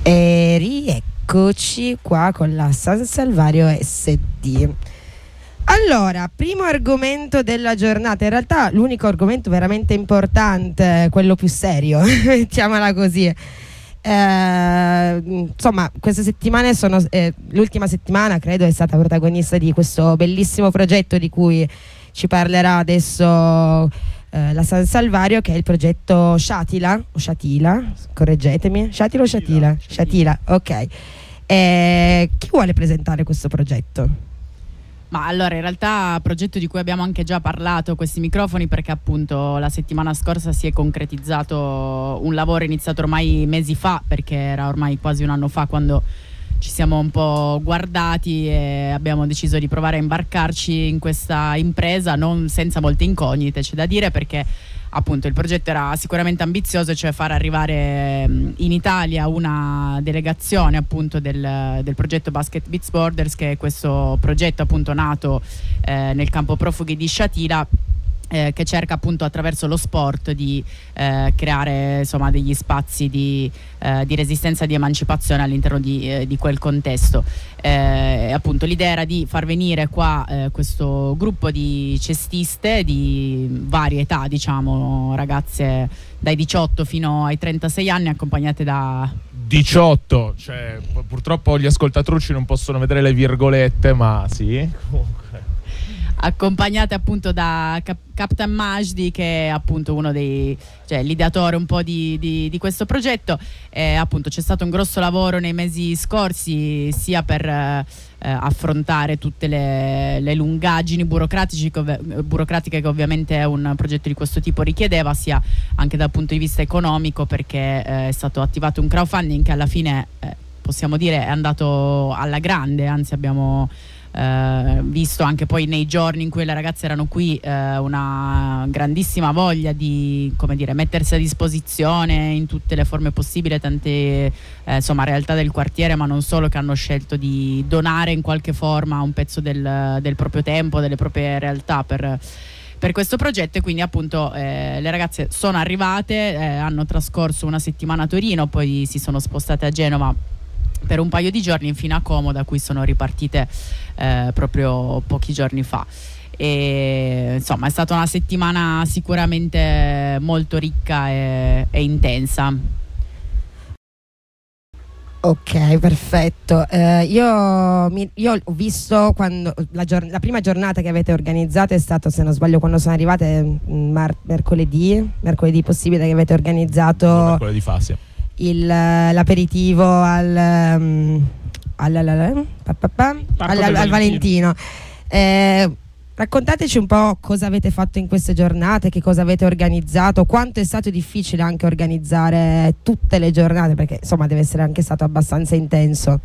E rieccoci qua con la San Salvario SD. Allora, primo argomento della giornata, in realtà l'unico argomento veramente importante, quello più serio, mettiamola così. Insomma, queste settimane sono l'ultima settimana, credo, è stata protagonista di questo bellissimo progetto di cui ci parlerà adesso la San Salvario, che è il progetto Shatila o Shatila, correggetemi, Shatila o Shatila? Shatila, ok. Chi vuole presentare questo progetto? Ma allora, in realtà progetto di cui abbiamo anche già parlato a questi microfoni, perché appunto la settimana scorsa si è concretizzato un lavoro iniziato ormai mesi fa, perché era ormai quasi un anno fa quando ci siamo un po' guardati e abbiamo deciso di provare a imbarcarci in questa impresa, non senza molte incognite, c'è da dire, perché appunto il progetto era sicuramente ambizioso, cioè far arrivare in Italia una delegazione appunto del progetto Basket Beats Borders, che è questo progetto appunto nato nel campo profughi di Shatila, che cerca appunto attraverso lo sport di creare insomma degli spazi di resistenza e di emancipazione all'interno di quel contesto. Appunto l'idea era di far venire qua questo gruppo di cestiste di varie età, diciamo ragazze dai 18 fino ai 36 anni, accompagnate da 18, cioè purtroppo gli ascoltatrucci non possono vedere le virgolette, ma sì, accompagnate appunto da Captain Majdi, che è appunto uno dei, cioè l'ideatore un po' di questo progetto. Appunto c'è stato un grosso lavoro nei mesi scorsi, sia per affrontare tutte le lungaggini burocratiche che ovviamente un progetto di questo tipo richiedeva, sia anche dal punto di vista economico, perché è stato attivato un crowdfunding che alla fine possiamo dire è andato alla grande, anzi abbiamo visto anche poi nei giorni in cui le ragazze erano qui una grandissima voglia di, come dire, mettersi a disposizione in tutte le forme possibili, tante insomma realtà del quartiere, ma non solo, che hanno scelto di donare in qualche forma un pezzo del proprio tempo, delle proprie realtà per questo progetto. E quindi appunto le ragazze sono arrivate, hanno trascorso una settimana a Torino, poi si sono spostate a Genova per un paio di giorni, infine a Como, da cui sono ripartite proprio pochi giorni fa. E insomma è stata una settimana sicuramente molto ricca e intensa. Ok, perfetto. Io ho visto quando la prima giornata che avete organizzato è stata, se non sbaglio, quando sono arrivate mercoledì possibile, che avete organizzato mercoledì fa, sì, l'aperitivo al Valentino. Raccontateci un po' cosa avete fatto in queste giornate, che cosa avete organizzato, quanto è stato difficile anche organizzare tutte le giornate, perché insomma deve essere anche stato abbastanza intenso.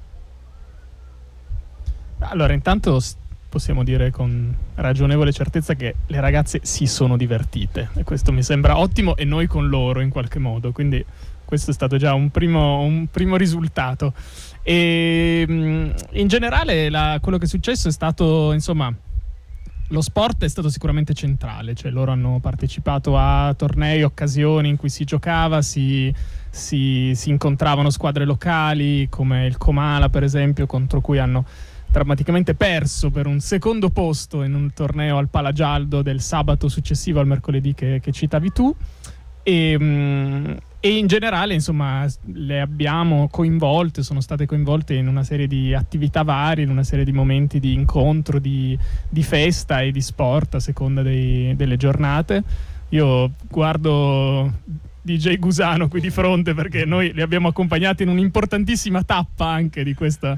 Allora, intanto possiamo dire con ragionevole certezza che le ragazze si sono divertite, e questo mi sembra ottimo, e noi con loro in qualche modo, quindi questo è stato già un primo risultato. E in generale quello che è successo è stato, insomma, lo sport è stato sicuramente centrale, cioè loro hanno partecipato a tornei, occasioni in cui si giocava, si incontravano squadre locali come il Comala per esempio, contro cui hanno drammaticamente perso per un secondo posto in un torneo al Palagialdo del sabato successivo al mercoledì che citavi tu. E in generale, insomma, le abbiamo coinvolte, sono state coinvolte in una serie di attività varie, in una serie di momenti di incontro, di festa e di sport a seconda delle giornate. Io guardo DJ Gusano qui di fronte, perché noi li abbiamo accompagnati in un'importantissima tappa anche di questo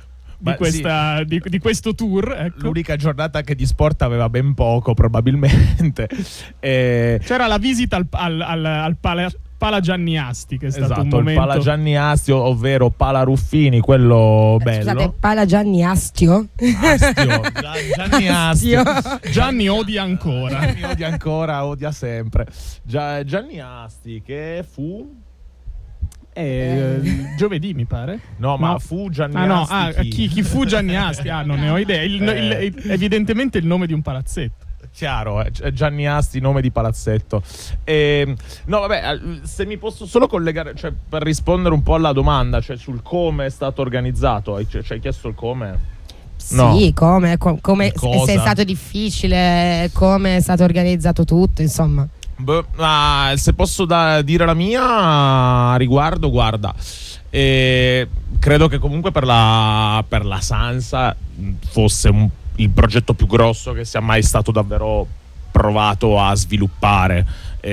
tour, ecco. L'unica giornata che di sport aveva ben poco, probabilmente. C'era la visita al Pala Gianni Asti, che è stato un momento. Il Pala Gianni Asti, ovvero Pala Ruffini, quello bello. Scusate, Pala Gianni Astio? Gianni Astio. Gianni odia ancora. Gianni odia ancora, odia sempre. Gianni Asti, che fu... giovedì mi pare. No, ma fu Gianni Asti. Chi fu Gianni Asti? Non ne ho idea. Evidentemente il nome di un palazzetto. Chiaro, Gianni Asti, nome di palazzetto. No, vabbè, se mi posso solo collegare, cioè, per rispondere un po' alla domanda, cioè sul come è stato organizzato, ci hai chiesto il come? No. Sì, come Cosa? se è stato difficile, come è stato organizzato tutto, insomma. Se posso dire la mia a riguardo, guarda, credo che comunque per la Sansa fosse il progetto più grosso che sia mai stato davvero provato a sviluppare.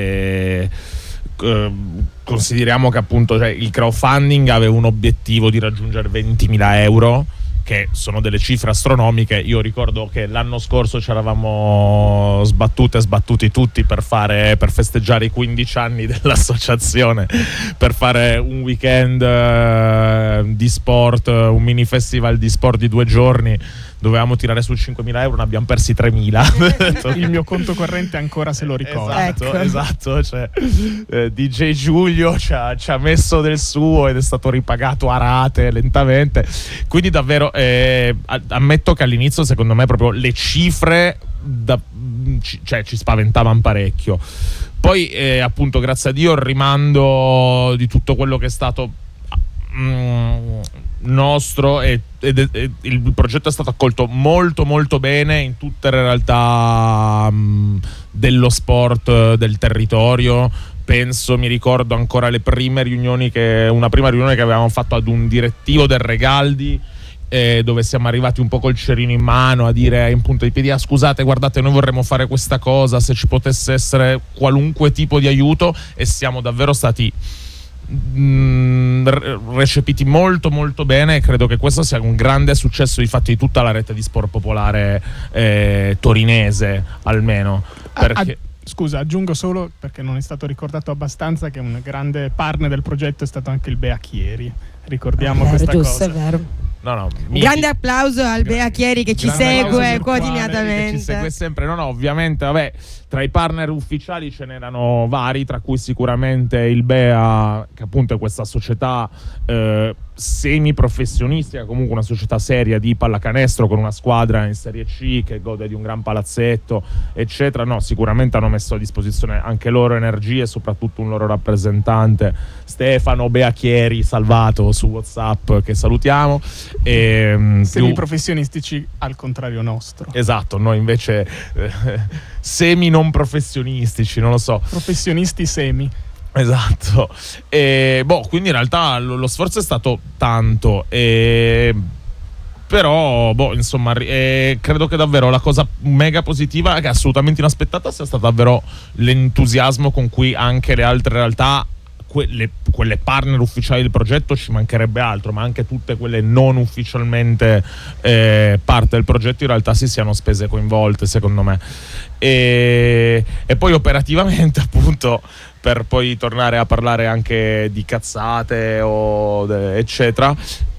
Consideriamo che appunto, cioè, il crowdfunding aveva un obiettivo di raggiungere 20.000 euro, che sono delle cifre astronomiche. Io ricordo che l'anno scorso ci eravamo sbattuti tutti per festeggiare i 15 anni dell'associazione, per fare un weekend di sport, un mini festival di sport di 2 giorni. Dovevamo tirare su 5.000 euro, ne abbiamo persi 3.000. Il mio conto corrente ancora se lo ricorda. Esatto, cioè, DJ Giulio ci ha messo del suo ed è stato ripagato a rate lentamente. Quindi davvero ammetto che all'inizio secondo me proprio le cifre ci spaventavano parecchio. Poi appunto, grazie a Dio, il rimando di tutto quello che è stato nostro e il progetto è stato accolto molto molto bene in tutte le realtà dello sport del territorio. Mi ricordo ancora una prima riunione che avevamo fatto ad un direttivo del Regaldi, dove siamo arrivati un po' col cerino in mano a dire in punta di piedi: scusate, guardate, noi vorremmo fare questa cosa, se ci potesse essere qualunque tipo di aiuto, e siamo davvero stati recepiti molto molto bene, e credo che questo sia un grande successo di fatti di tutta la rete di sport popolare torinese, almeno perché... Scusa, aggiungo solo, perché non è stato ricordato abbastanza, che un grande partner del progetto è stato anche il Bea Chieri. Ricordiamo questa cosa. È vero. No, un grande applauso al Bea Chieri che ci segue quotidianamente. Che ci segue sempre. No, ovviamente, vabbè, tra i partner ufficiali ce n'erano vari, tra cui sicuramente il Bea, che appunto è questa società semiprofessionistica, comunque una società seria di pallacanestro con una squadra in Serie C che gode di un gran palazzetto, eccetera. No, sicuramente hanno messo a disposizione anche loro energie, soprattutto un loro rappresentante, Stefano Bea Chieri, salvato su WhatsApp, che salutiamo. Semiprofessionistici al contrario nostro. Esatto, noi invece semi non professionistici, non lo so. Professionisti semi. Esatto. Quindi in realtà lo sforzo è stato tanto, però insomma, credo che davvero la cosa mega positiva, che è assolutamente inaspettata, sia stato davvero l'entusiasmo con cui anche le altre realtà, quelle partner ufficiali del progetto, ci mancherebbe altro, ma anche tutte quelle non ufficialmente parte del progetto, in realtà si siano spese coinvolte, secondo me. E poi operativamente, appunto, per poi tornare a parlare anche di cazzate eccetera,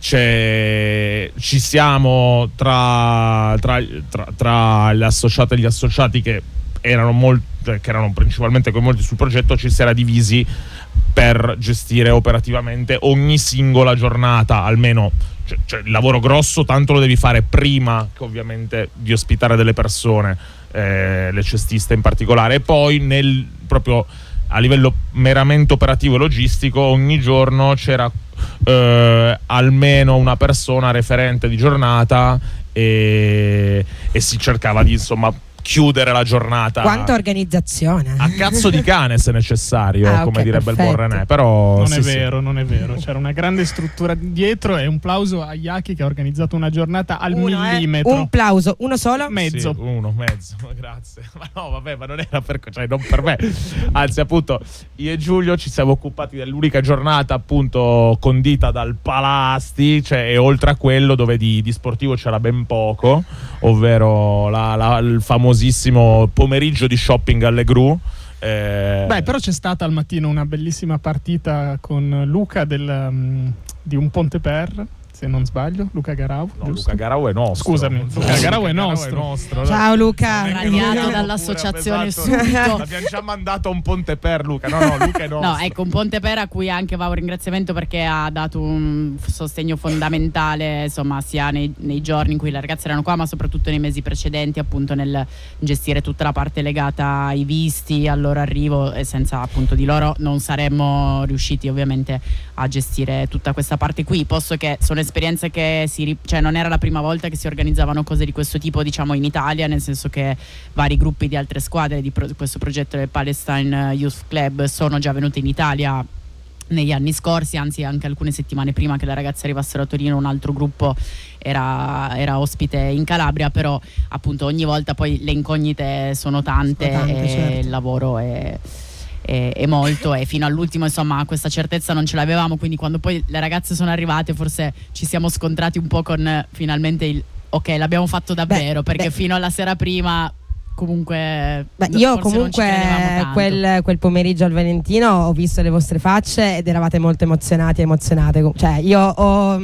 ci siamo tra le associate e gli associati che erano principalmente coinvolti sul progetto, ci si era divisi per gestire operativamente ogni singola giornata, almeno cioè il lavoro grosso tanto lo devi fare prima che ovviamente di ospitare delle persone, le cestiste in particolare, e poi proprio a livello meramente operativo e logistico ogni giorno c'era almeno una persona referente di giornata e si cercava di, insomma, chiudere la giornata. Quanta organizzazione! A cazzo di cane, se necessario, come direbbe perfetto. Il buon René. Però non è vero. C'era una grande struttura dietro, e un plauso a Iaki che ha organizzato una giornata al millimetro. Un plauso, uno solo? Mezzo. Sì, mezzo, grazie. Ma no, vabbè, ma non era non per me. Anzi, appunto, io e Giulio ci siamo occupati dell'unica giornata, appunto, condita dal Palasti, e oltre a quello dove di sportivo c'era ben poco, ovvero il famosissimo pomeriggio di shopping alle Gru. Però c'è stata al mattino una bellissima partita con Luca di un Ponteper, se non sbaglio, Luca Garau. No, giusto? Luca Garau è nostro. Scusami, Luca Garau è nostro. Ciao Luca. Radiato dall'associazione esatto. subito. Abbiamo già mandato un ponte per Luca. No, Luca è nostro. No, ecco, un ponte per a cui anche va un ringraziamento perché ha dato un sostegno fondamentale, insomma, sia nei giorni in cui le ragazze erano qua, ma soprattutto nei mesi precedenti, appunto nel gestire tutta la parte legata ai visti, al loro arrivo, e senza appunto di loro non saremmo riusciti ovviamente a gestire tutta questa parte qui, posto che sono esperienze che cioè non era la prima volta che si organizzavano cose di questo tipo, diciamo, in Italia, nel senso che vari gruppi di altre squadre di questo progetto del Palestine Youth Club sono già venuti in Italia negli anni scorsi, anzi anche alcune settimane prima che le ragazze arrivassero a Torino un altro gruppo era ospite in Calabria, però appunto ogni volta poi le incognite sono tante e certo. Il lavoro è molto, e fino all'ultimo insomma questa certezza non ce l'avevamo, quindi quando poi le ragazze sono arrivate forse ci siamo scontrati un po' con finalmente ok, l'abbiamo fatto davvero, perché fino alla sera prima comunque io comunque quel pomeriggio al Valentino ho visto le vostre facce ed eravate molto emozionate, cioè io ho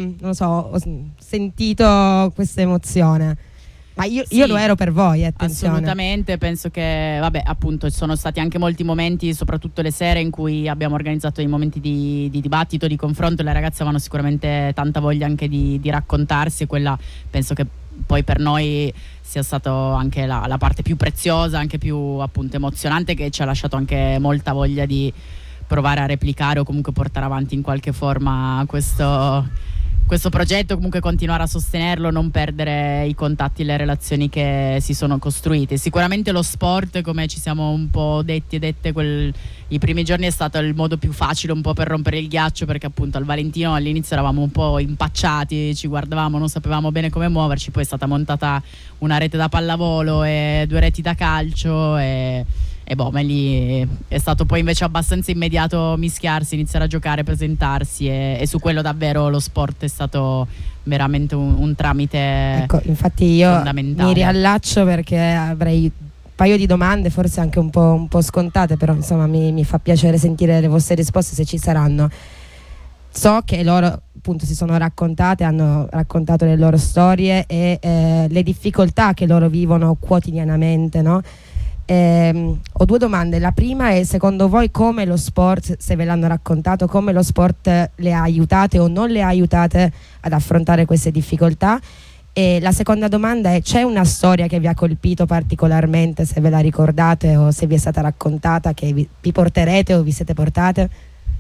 sentito questa emozione. Ma io lo ero per voi, attenzione. Assolutamente, penso che, vabbè, appunto, ci sono stati anche molti momenti, soprattutto le sere, in cui abbiamo organizzato dei momenti di dibattito, di confronto. Le ragazze avevano sicuramente tanta voglia anche di raccontarsi, e quella penso che poi per noi sia stata anche la parte più preziosa, anche più appunto emozionante, che ci ha lasciato anche molta voglia di provare a replicare o comunque portare avanti in qualche forma questo progetto, comunque continuare a sostenerlo, non perdere i contatti e le relazioni che si sono costruite. Sicuramente lo sport, come ci siamo un po' detti e dette i primi giorni, è stato il modo più facile un po' per rompere il ghiaccio, perché appunto al Valentino all'inizio eravamo un po' impacciati, ci guardavamo, non sapevamo bene come muoverci, poi è stata montata una rete da pallavolo e 2 reti da calcio e ma lì è stato poi invece abbastanza immediato mischiarsi, iniziare a giocare, presentarsi, e su quello davvero lo sport è stato veramente un tramite, ecco, infatti io fondamentale. Mi riallaccio perché avrei un paio di domande, forse anche un po' scontate, però insomma mi fa piacere sentire le vostre risposte, se ci saranno. So che loro appunto si sono raccontate, hanno raccontato le loro storie e le difficoltà che loro vivono quotidianamente, no? Ho 2 domande. La prima è: secondo voi come lo sport, se ve l'hanno raccontato, come lo sport le ha aiutate o non le ha aiutate ad affrontare queste difficoltà? E la seconda domanda è: c'è una storia che vi ha colpito particolarmente, se ve la ricordate o se vi è stata raccontata, che vi porterete o vi siete portate?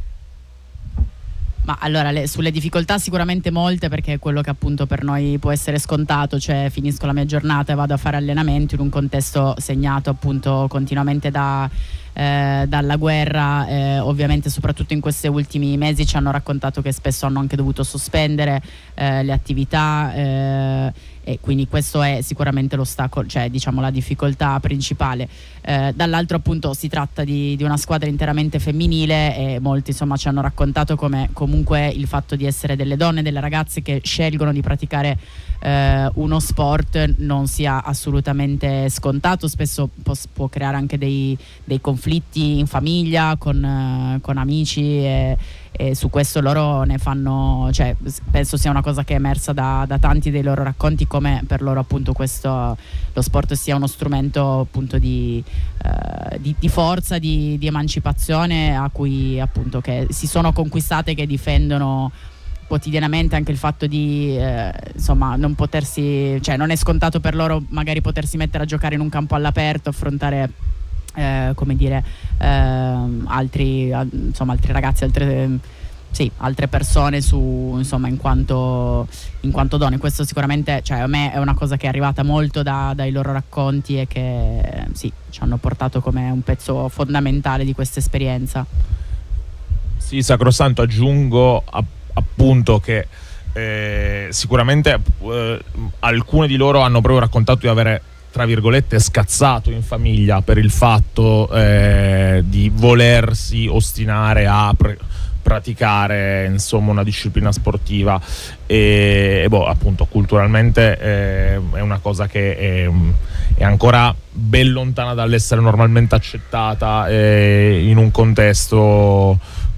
Ma allora, sulle difficoltà sicuramente molte, perché è quello che appunto per noi può essere scontato, cioè finisco la mia giornata e vado a fare allenamento in un contesto segnato appunto continuamente dalla guerra, ovviamente soprattutto in questi ultimi mesi ci hanno raccontato che spesso hanno anche dovuto sospendere le attività, e quindi questo è sicuramente l'ostacolo, cioè diciamo la difficoltà principale. Dall'altro appunto si tratta di una squadra interamente femminile, e molti insomma ci hanno raccontato come comunque il fatto di essere delle donne, delle ragazze che scelgono di praticare uno sport non sia assolutamente scontato, spesso può creare anche dei conflitti in famiglia, con amici, e su questo loro ne fanno, cioè penso sia una cosa che è emersa da tanti dei loro racconti, come per loro appunto lo sport sia uno strumento appunto di forza, di emancipazione, a cui appunto che si sono conquistate, che difendono quotidianamente. Anche il fatto di insomma non potersi, cioè non è scontato per loro magari potersi mettere a giocare in un campo all'aperto, affrontare come dire altri ragazzi, altre persone insomma in quanto donne. Questo sicuramente, cioè, a me è una cosa che è arrivata molto dai loro racconti, e che ci hanno portato come un pezzo fondamentale di questa esperienza. Sì, sacrosanto. Aggiungo appunto che sicuramente alcune di loro hanno proprio raccontato di avere, tra virgolette, scazzato in famiglia per il fatto di volersi ostinare a praticare insomma una disciplina sportiva, e appunto culturalmente è una cosa che è ancora ben lontana dall'essere normalmente accettata in un contesto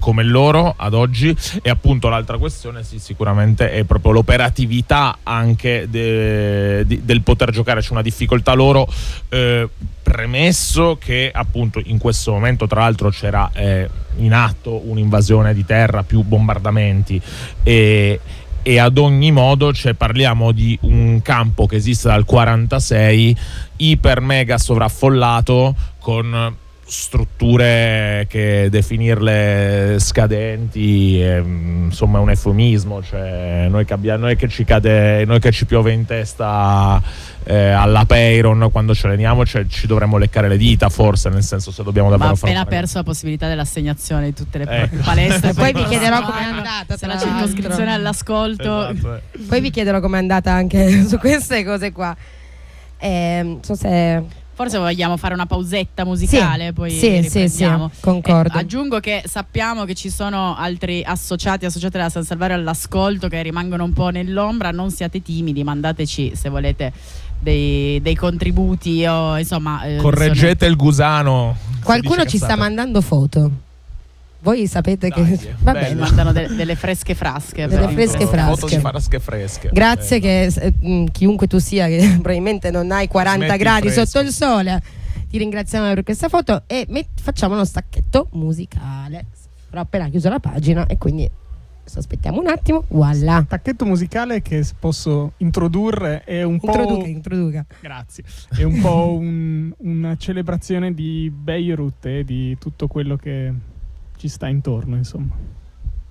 come loro ad oggi. E appunto l'altra questione sì, sicuramente è proprio l'operatività anche del poter giocare. C'è una difficoltà loro, premesso che appunto in questo momento tra l'altro c'era in atto un'invasione di terra, più bombardamenti, e ad ogni modo parliamo di un campo che esiste dal 46, iper mega sovraffollato, con strutture che definirle scadenti insomma è un eufemismo. Cioè noi che ci piove in testa alla Peyron quando ci alleniamo, ci dovremmo leccare le dita, forse, nel senso, se dobbiamo davvero fare. Ma appena perso la possibilità dell'assegnazione di tutte le palestre. Poi vi chiederò com'è andata, se la circoscrizione all'ascolto. Esatto. Poi vi chiederò com'è andata anche su queste cose qua. Non so se Forse vogliamo fare una pausetta musicale, poi riprendiamo. Sì, concordo. Aggiungo che sappiamo che ci sono altri associati della San Salvario all'ascolto che rimangono un po' nell'ombra. Non siate timidi, mandateci se volete dei contributi o insomma correggete il gusano. Qualcuno ci sta mandando foto. Voi sapete che va bene. Mandano delle fresche frasche. Delle fresche frasche. Foto di frasche fresche. Grazie che chiunque tu sia, che probabilmente non hai 40 Smetti gradi fresco. sotto il sole, ti ringraziamo per questa foto e facciamo uno stacchetto musicale. Però ho appena chiuso la pagina e quindi aspettiamo un attimo. Voilà. Tacchetto musicale che posso introdurre è un po'. Introduca. Grazie. È un po' una celebrazione di Beirut e di tutto quello che ci sta intorno, insomma.